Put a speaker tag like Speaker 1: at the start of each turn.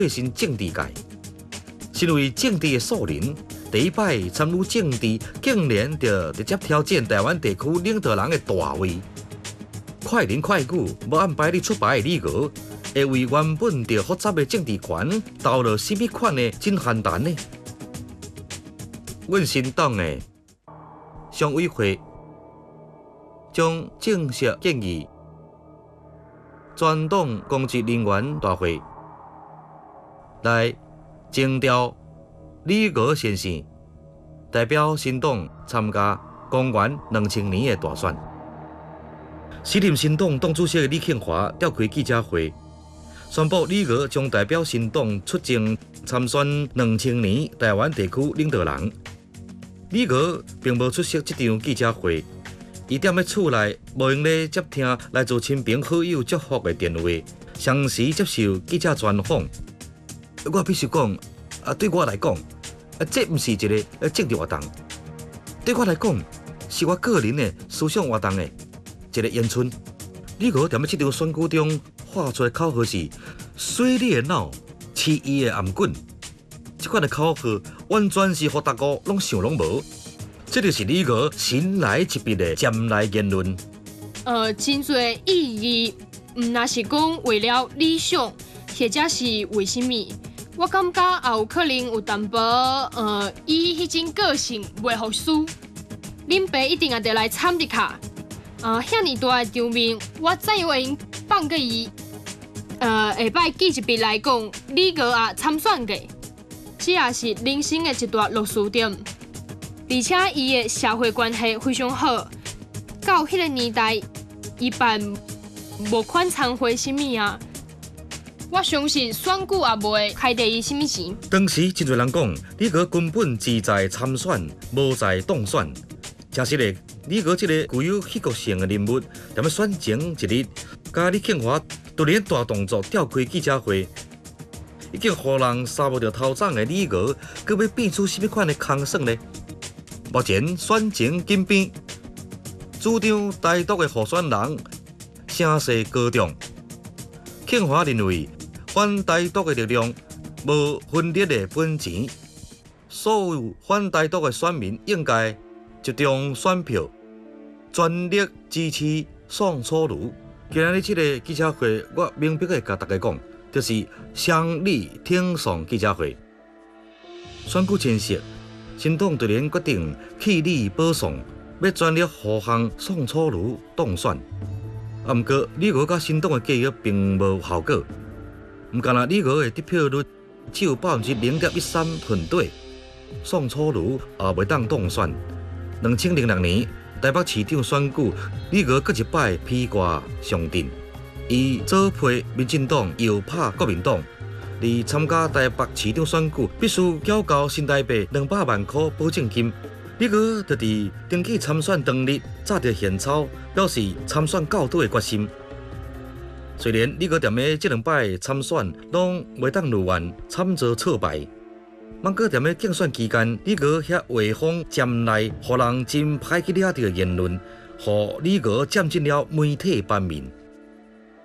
Speaker 1: 身政治界。身为政治的素人，第一摆参与政治，竟然就直接挑战台湾地区领导人的大位。快人快语，无安排你出牌的李娥，会为原本就复杂的政治权，投入什么款的真简单呢？阮新党的常委会将正式建议全党公职人员大会来征调李娥先生代表新党参加公元2000年的大选。时任新党党主席李庆华召开记者会，宣布李娥将代表新党出征参选2000年台湾地区领导人。李娥并无出席这场记者会，伊踮咧厝内无用咧接听来自亲朋好友祝福的电话，详细接受记者专访。我必须讲，对我来讲，这毋是一个政治活动，对我来讲，是我个人的思想活动的一个延伸。李娥踮咧这场选举中发出的口号是“水你的脑，饲伊的颔棍”。这款的口号完全是互大家拢想拢无，这就是李娥神来一笔的尖来言论。
Speaker 2: 真侪意义，若是讲为了理想，或者是为什么？我感觉也有可能有淡薄，伊迄种个性袂服输。恁爸一定也得来参一下。遐尼大的场面，我怎样会放过伊？下摆记一笔来讲，李娥也参选过。这也是人生的一段落序点，而且伊的社会关系非常好。到迄个年代，伊办无款参会什么啊，我相信选举也无会开第伊什么钱。
Speaker 1: 当时真侪人讲，李娥根本志在参选，无在当选。真实的，李娥这个具有戏剧性的人物，踮咧选前一日，甲李庆华突然大动作召开记者会。已经互人杀无着头长的李娥，佮要变出什么款的空算呢？目前选情紧变，主张台独的候选人声势高涨。庆华认为，反台独的力量无分裂的本钱，所有反台独的选民应该集中选票，全力支持宋楚瑜。今日这个记者会，我明白的甲大家讲。就是乡里挺宋记者会，选举前夕，新党突然决定弃李保宋，要全力护航宋楚瑜当选。不过李娥甲新党的计划并无效果，唔干那李娥的得票率只有0.13%分底，宋楚瑜也未当当选。2006年台北市长选举，李娥搁一摆披挂上阵。伊左配民进党，右拍国民党。而参加台北市长选举，必须缴交新台币200万块保证金。李娥就伫登记参选当日，早就献草，表示参选到底的决心。虽然李娥踮咧这2摆参选，拢未当如愿，惨遭挫败。毋过踮咧竞选期间，李娥遐话锋尖利，互人真歹去了解的言论，互李娥占尽了媒体版面。